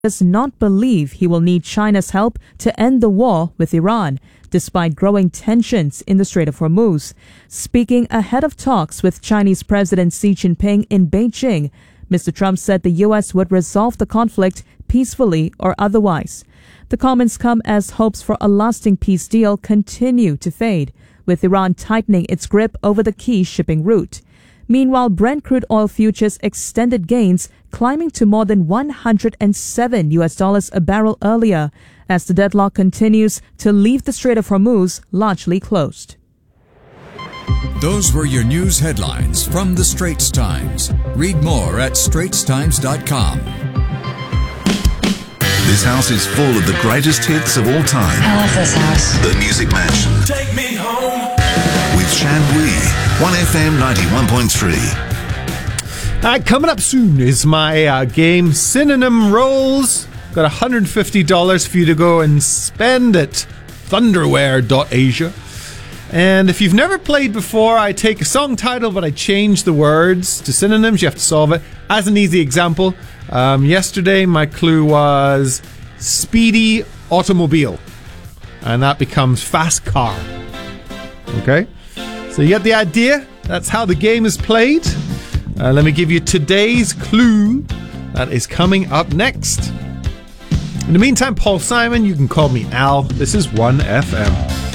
does not believe he will need China's help to end the war with Iran, despite growing tensions in the Strait of Hormuz. Speaking ahead of talks with Chinese President Xi Jinping in Beijing, Mr. Trump said the U.S. would resolve the conflict peacefully or otherwise. The comments come as hopes for a lasting peace deal continue to fade, with Iran tightening its grip over the key shipping route. Meanwhile, Brent crude oil futures extended gains, climbing to more than $107 a barrel earlier, as the deadlock continues to leave the Strait of Hormuz largely closed. Those were your news headlines from the Straits Times. Read more at straitstimes.com. This house is full of the greatest hits of all time. I love this house. The Music Mansion. Take me home. With Shan Wee, 1FM 91.3. Coming up soon is my game Synonym Rolls. Got $150 for you to go and spend at thunderware.asia. And if you've never played before, I take a song title, but I change the words to synonyms. You have to solve it. As an easy example, yesterday my clue was speedy automobile. And that becomes fast car. Okay? So you get the idea? That's how the game is played. Let me give you today's clue that is coming up next. In the meantime, Paul Simon, you can call me Al. This is 1FM.